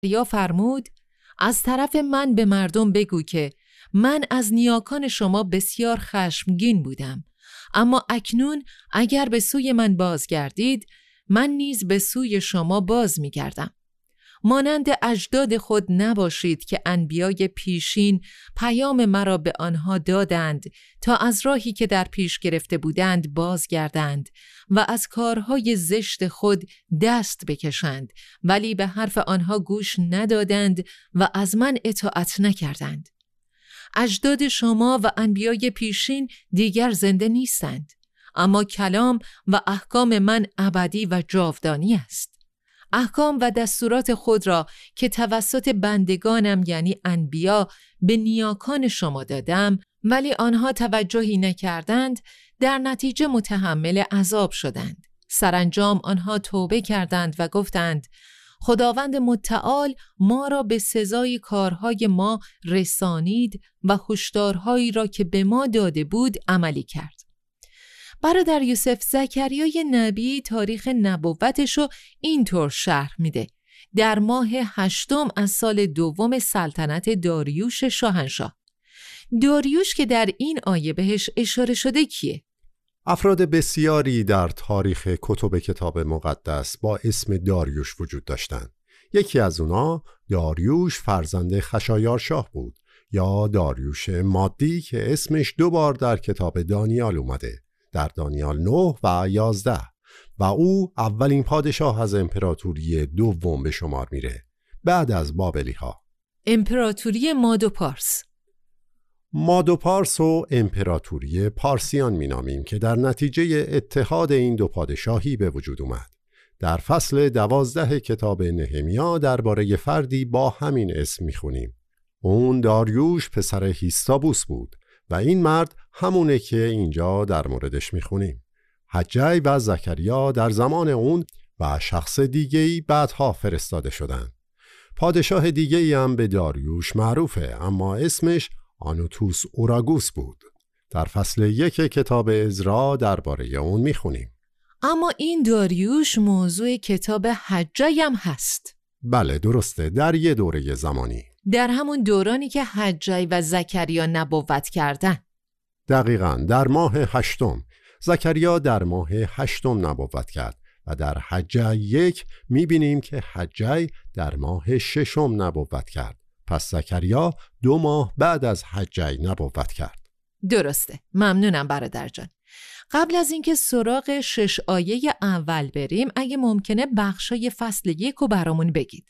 یا فرمود: از طرف من به مردم بگو که من از نیاکان شما بسیار خشمگین بودم، اما اکنون اگر به سوی من بازگردید، من نیز به سوی شما باز می‌گردم. مانند اجداد خود نباشید که انبیای پیشین پیام مرا به آنها دادند تا از راهی که در پیش گرفته بودند بازگردند و از کارهای زشت خود دست بکشند، ولی به حرف آنها گوش ندادند و از من اطاعت نکردند. اجداد شما و انبیای پیشین دیگر زنده نیستند، اما کلام و احکام من ابدی و جاودانی است. احکام و دستورات خود را که توسط بندگانم یعنی انبیا به نیاکان شما دادم، ولی آنها توجهی نکردند، در نتیجه متحمل عذاب شدند. سرانجام آنها توبه کردند و گفتند: خداوند متعال ما را به سزای کارهای ما رسانید و هشدارهایی را که به ما داده بود عملی کرد. برادر یوسف، زکریای نبی تاریخ نبوتش رو اینطور شرح میده: در ماه 8 از سال 2 سلطنت داریوش شاهنشاه. داریوش که در این آیه بهش اشاره شده کیه؟ افراد بسیاری در تاریخ کتب کتاب مقدس با اسم داریوش وجود داشتند. یکی از اونا داریوش فرزند خشایارشاه بود، یا داریوش مادی که اسمش 2 بار در کتاب دانیال اومده، در دانیال 9 و 11، و او اولین پادشاه از امپراتوری دوم به شمار میره بعد از بابلی ها. امپراتوری ماد و پارس. ماد و پارس و امپراتوری پارسیان مینامیم که در نتیجه اتحاد این 2 پادشاهی به وجود اومد. در فصل 12 کتاب نهمیا درباره فردی با همین اسم میخونیم. اون داریوش پسر هیستابوس بود و این مرد همونه که اینجا در موردش میخونیم. حجی و زکریا در زمان اون و شخص دیگه‌ای بعدها فرستاده شدند. پادشاه دیگه‌ای هم به داریوش معروفه، اما اسمش آنوتوس اوراگوس بود. در فصل 1 کتاب عزرا درباره اون میخونیم. اما این داریوش موضوع کتاب حجی هم هست. بله درسته، در یه دوره زمانی، در همون دورانی که حجی و زکریا نبوت کردن. دقیقاً در ماه 8. زکریا در ماه 8 نبوت کرد و در حجی 1 میبینیم که حجی در ماه 6 نبوت کرد. پس زکریا 2 ماه بعد از حجی نبوت کرد. درسته، ممنونم برادر جان. قبل از اینکه سراغ 6 آیه اول بریم، اگه ممکنه بخشای فصل 1 رو برامون بگید.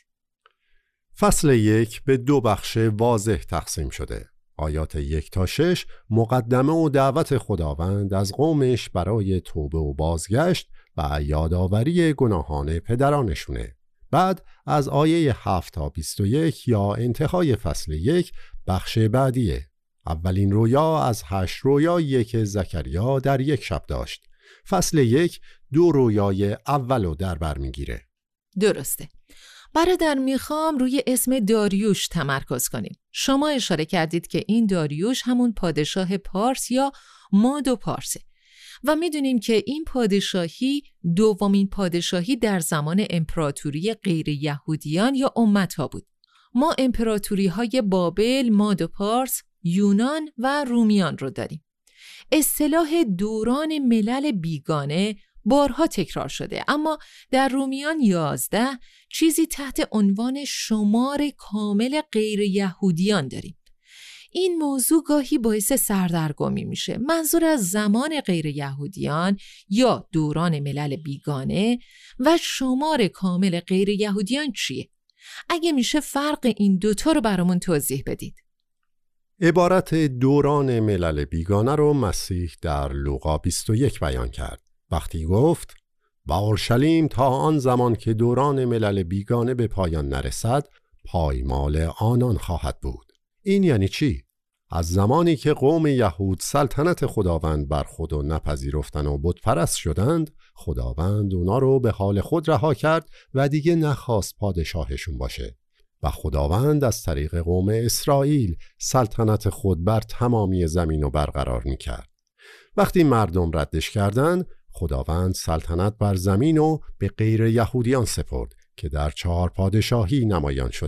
فصل 1 به 2 بخش واضح تقسیم شده. آیات 1 تا 6 مقدمه و دعوت خداوند از قومش برای توبه و بازگشت و یادآوری گناهان پدرانشونه. بعد از آیه 7 تا 21 یا انتهای فصل 1 بخش بعدیه. اولین رویا از 8 رویایی که زکریا در 1 شب داشت. فصل 1 2 رویای اولو در بر میگیره. درسته. برادر، میخوام روی اسم داریوش تمرکز کنیم. شما اشاره کردید که این داریوش همون پادشاه پارس یا ماد و پارسه و میدونیم که این پادشاهی دومین پادشاهی در زمان امپراتوری غیر یهودیان یا امتها بود. ما امپراتوری های بابل، ماد و پارس، یونان و رومیان رو داریم. اصطلاح دوران ملل بیگانه بارها تکرار شده، اما در رومیان 11 چیزی تحت عنوان شمار کامل غیر یهودیان داریم. این موضوع گاهی باعث سردرگمی میشه. منظور از زمان غیر یهودیان یا دوران ملل بیگانه و شمار کامل غیر یهودیان چیه؟ اگه میشه فرق این دوتا رو برامون توضیح بدید. عبارت دوران ملل بیگانه رو مسیح در لوقا 21 بیان کرد. وقتی گفت و اورشلیم تا آن زمان که دوران ملل بیگانه به پایان نرسد پایمال آنان خواهد بود. این یعنی چی؟ از زمانی که قوم یهود سلطنت خداوند بر خود و نپذیرفتن و بت پرست شدند، خداوند اونا رو به حال خود رها کرد و دیگه نخواست پادشاهشون باشه و خداوند از طریق قوم اسرائیل سلطنت خود بر تمامی زمین رو برقرار میکرد. وقتی مردم ردش کردند، خداوند سلطنت بر زمین رو به غیر یهودیان سپرد که در 4 پادشاهی نمایان شد.